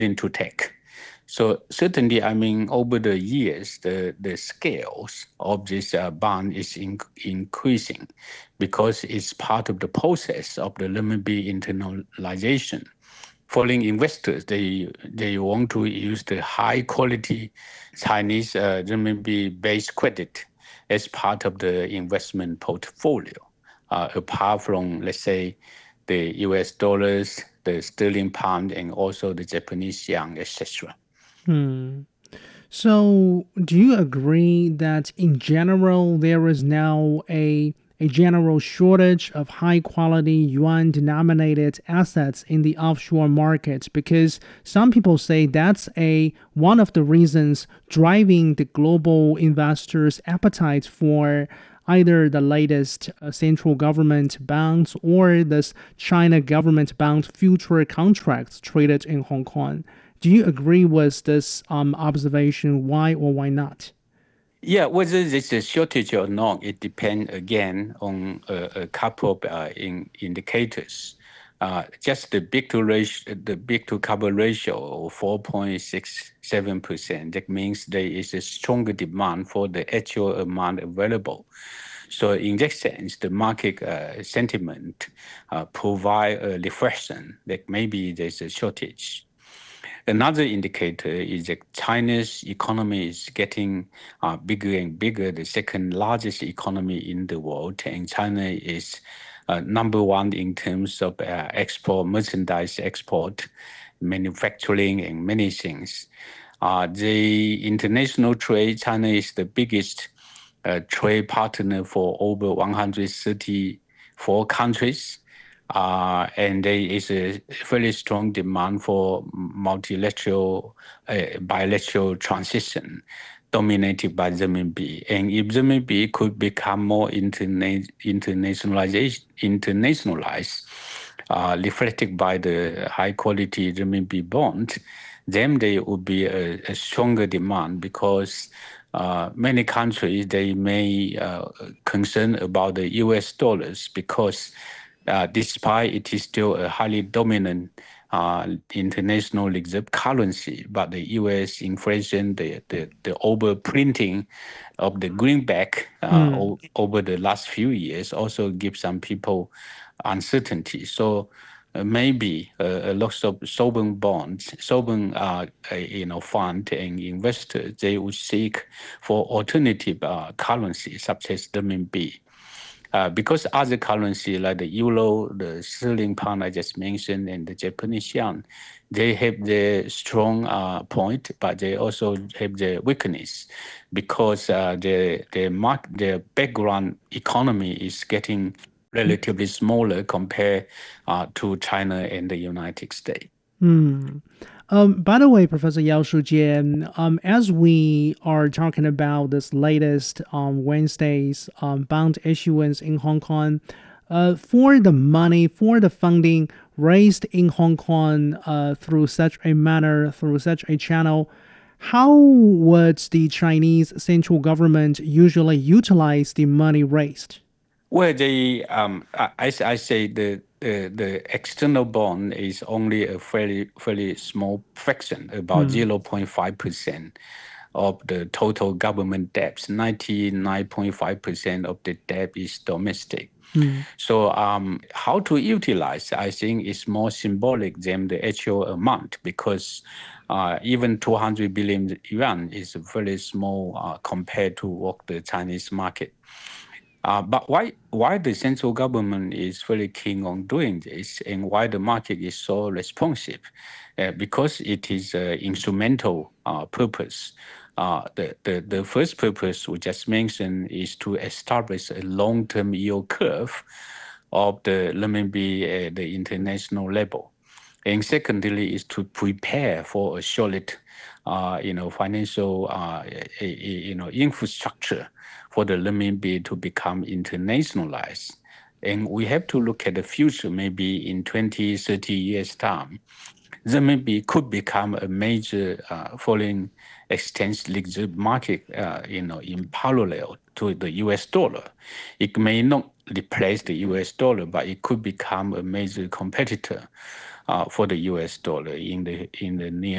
to take. So certainly, I mean, over the years, the scales of this bond is increasing because it's part of the process of the renminbi internalization. Foreign investors, they want to use the high quality Chinese renminbi-based credit as part of the investment portfolio, apart from, let's say, the US dollars, the sterling pound, and also the Japanese yen, etc. Hmm. So, do you agree that in general there is now a general shortage of high quality yuan denominated assets in the offshore markets? Because some people say that's a one of the reasons driving the global investors' appetite for either the latest central government bonds or this China government bond future contracts traded in Hong Kong. Do you agree with this observation? Why or why not? Yeah, whether there's a shortage or not, it depends again on a couple of indicators. Just the big to cover ratio of 4.67%. That means there is a stronger demand for the actual amount available. So in that sense, the market sentiment provide a reflection that maybe there's a shortage. Another indicator is that China's economy is getting bigger and bigger, the second largest economy in the world, and China is number one in terms of export, merchandise export, manufacturing, and many things. The international trade, China is the biggest trade partner for over 134 countries. And there is a very strong demand for multilateral, bilateral transition dominated by renminbi. And if renminbi could become more internationalized, reflected by the high quality renminbi bond, then there would be a stronger demand because many countries, they may concern about the US dollars because despite it is still a highly dominant international reserve currency, but the U.S. inflation, the overprinting of the greenback Hmm. over the last few years also gives some people uncertainty. So maybe a lot of sovereign bonds, sovereign fund and investors, they would seek for alternative currencies such as the renminbi. Because other currency like the euro, the sterling pound I just mentioned, and the Japanese yen, they have their strong point, but they also have their weakness because their background economy is getting relatively smaller compared to China and the United States. Hmm. By the way, Professor Yao Shujian, as we are talking about this latest Wednesday's bond issuance in Hong Kong, for the money, for the funding raised in Hong Kong through such a manner, through such a channel, how would the Chinese central government usually utilize the money raised? Well, I say the external bond is only a fairly small fraction, about Hmm. 0.5% of the total government debts. 99.5% of the debt is domestic. Hmm. So how to utilize, I think, is more symbolic than the actual amount because even 200 billion yuan is very small compared to what the Chinese market. But why the central government is very keen on doing this and why the market is so responsive? Because it is an instrumental purpose. The first purpose we just mentioned is to establish a long-term yield curve of the renminbi at the international level. And secondly is to prepare for a solid, financial, infrastructure for the renminbi to become internationalized. And we have to look at the future, maybe in 20, 30 years' time. Renminbi could become a major foreign exchange reserve market, in parallel to the US dollar. It may not replace the US dollar, but it could become a major competitor for the US dollar in the near